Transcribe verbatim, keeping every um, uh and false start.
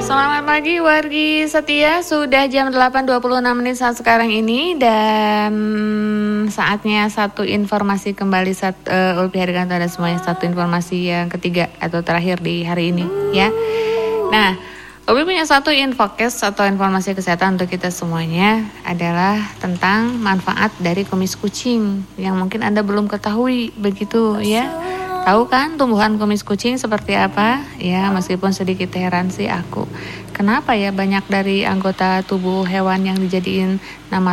Selamat pagi wargi setia, sudah jam delapan dua puluh enam menit saat sekarang ini dan saatnya satu informasi kembali saat uh, Ulpi Harganto ada semuanya satu informasi yang ketiga atau terakhir di hari ini ya. Nah, Ulpi punya satu infokes atau informasi kesehatan untuk kita semuanya adalah tentang manfaat dari kumis kucing yang mungkin Anda belum ketahui begitu ya. Tahu kan tumbuhan kumis kucing seperti apa? Ya, meskipun sedikit heran sih aku. Kenapa ya banyak dari anggota tubuh hewan yang dijadiin nama